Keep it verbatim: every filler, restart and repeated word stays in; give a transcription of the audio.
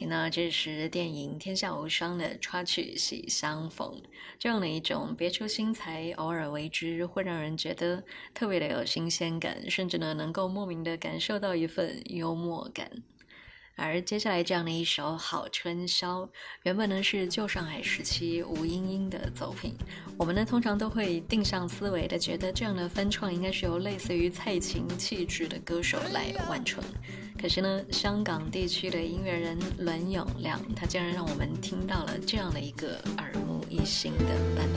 呢，这是电影《天下无双》的插曲《喜相逢》，这样的一种别出心裁，偶尔为之，会让人觉得特别的有新鲜感，甚至呢能够莫名的感受到一份幽默感。而接下来这样的一首《好春宵》，原本呢是旧上海时期吴莺莺的作品。我们呢通常都会定向思维的觉得，这样的翻唱应该是由类似于蔡琴气质的歌手来完成。可是呢，香港地区的音乐人伦永亮，他竟然让我们听到了这样的一个耳目一新的版本。